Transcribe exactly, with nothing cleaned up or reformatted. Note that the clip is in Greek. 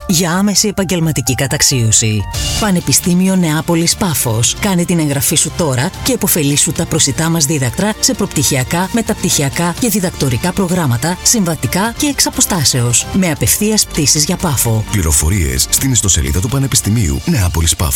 για άμεση επαγγελματική καταξίωση. Πανεπιστήμιο Νεάπολης Πάφος. Κάνε την εγγραφή σου τώρα και επωφελήσου τα προσιτά μας δίδακτρα σε προπτυχιακά, μεταπτυχιακά και διδακτορικά προγράμματα, συμβατικά και εξ αποστάσεως. Με απευθείας πτήσεις για Πάφο. Πληροφορίες στην ιστοσελίδα του Πανεπιστημίου Νεάπολης Πάφος.